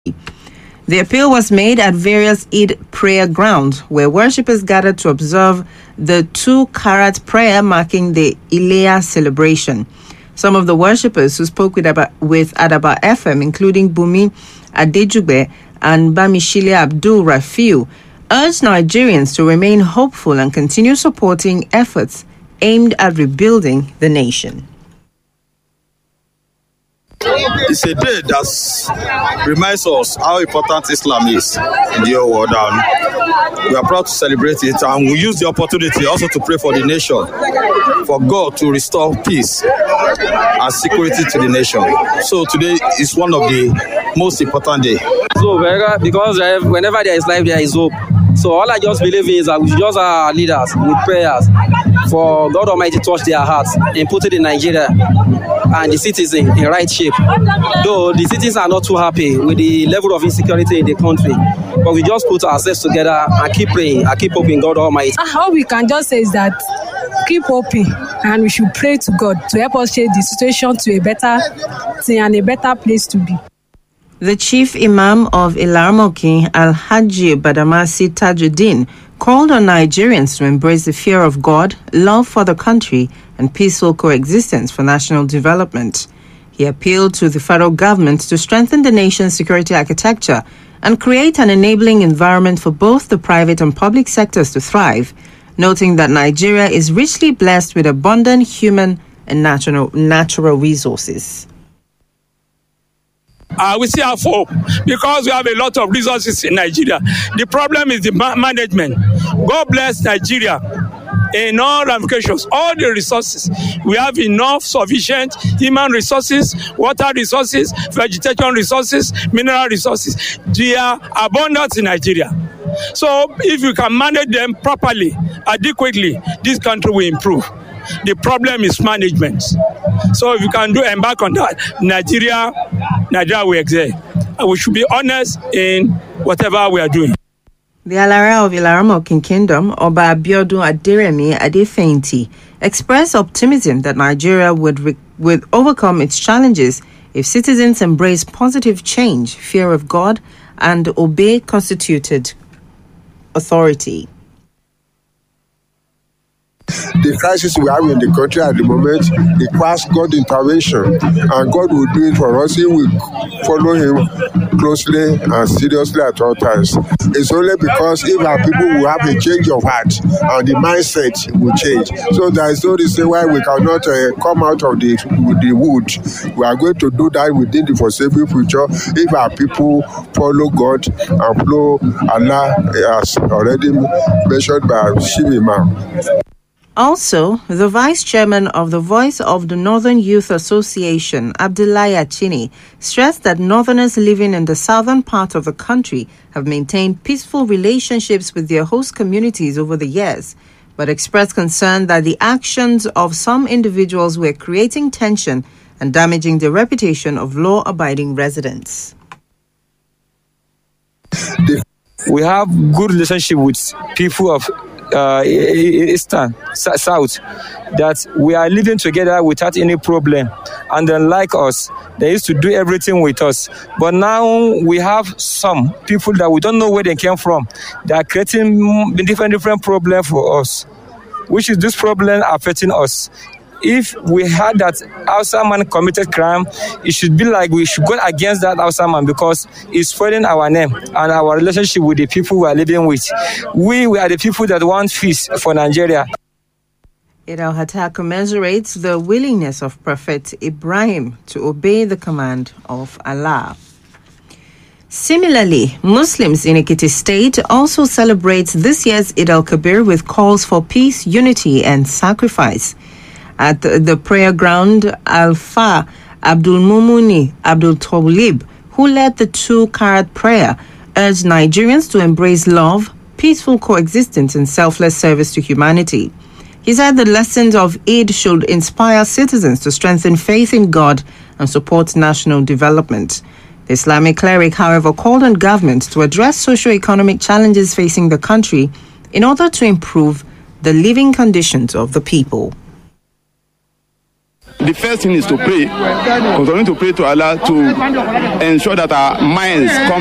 The appeal was made at various Eid prayer grounds where worshippers gathered to observe the 2-Karat prayer marking the Ileya celebration. Some of the worshippers who spoke with Adaba FM, including Bumi Adejugbe and Bamishile Abdul Rafiu, urged Nigerians to remain hopeful and continue supporting efforts aimed at rebuilding the nation. It's a day that reminds us how important Islam is in the whole world, and we are proud to celebrate it, and we use the opportunity also to pray for the nation, for God to restore peace and security to the nation. So today is one of the most important days. So because whenever there is life, there is hope. So all I just believe is that we should just our leaders with prayers for God Almighty to touch their hearts and put it in Nigeria and the citizens in right shape. Though the citizens are not too happy with the level of insecurity in the country, but we just put ourselves together and keep praying and keep hoping God Almighty. All we can just say is that keep hoping, and we should pray to God to help us change the situation to a better thing and a better place to be. The chief imam of Ilaramoki, Alhaji Badamasi Tajuddin, called on Nigerians to embrace the fear of God, love for the country, and peaceful coexistence for national development. He appealed to the federal government to strengthen the nation's security architecture and create an enabling environment for both the private and public sectors to thrive, noting that Nigeria is richly blessed with abundant human and natural resources. We still have hope because we have a lot of resources in Nigeria. The problem is the management. God bless Nigeria in all ramifications, all the resources. We have enough, sufficient human resources, water resources, vegetation resources, mineral resources. They are abundant in Nigeria. So if we can manage them properly, adequately, this country will improve. The problem is management. So if you can embark on that, Nigeria will excel. And we should be honest in whatever we are doing. The Alara of Ilaramokin Kingdom, Oba Abiodun Aderemi Adefeinti, expressed optimism that Nigeria would overcome its challenges if citizens embrace positive change, fear of God, and obey constituted authority. The crisis we have in the country at the moment requires God's intervention, and God will do it for us if we follow Him closely and seriously at all times. It's only because if our people will have a change of heart and the mindset will change. So there is no reason why we cannot come out of the wood. We are going to do that within the foreseeable future if our people follow God and follow Allah, as already mentioned by Chief Imam. Also, the vice chairman of the Voice of the Northern Youth Association, Abdullahi Achini, stressed that northerners living in the southern part of the country have maintained peaceful relationships with their host communities over the years, but expressed concern that the actions of some individuals were creating tension and damaging the reputation of law-abiding residents. We have good relationship with people of Eastern, South, that we are living together without any problem. And unlike us, they used to do everything with us. But now we have some people that we don't know where they came from. They are creating different problems for us, which is this problem affecting us. If we had that Hausa man committed crime, it should be like we should go against that Hausa man because it's spoiling our name and our relationship with the people we are living with. We are the people that want peace for Nigeria. Eid al-Hatta commiserates the willingness of Prophet Ibrahim to obey the command of Allah. Similarly, Muslims in Ekiti State also celebrate this year's Eid al-Kabir with calls for peace, unity, and sacrifice. At the prayer ground, Alfa Abdul Mumuni Abdul Tawlib, who led the 2-Karat prayer, urged Nigerians to embrace love, peaceful coexistence, and selfless service to humanity. He said the lessons of Eid should inspire citizens to strengthen faith in God and support national development. The Islamic cleric, however, called on government to address socio-economic challenges facing the country in order to improve the living conditions of the people. The first thing is to pray, continue to pray to Allah to ensure that our minds come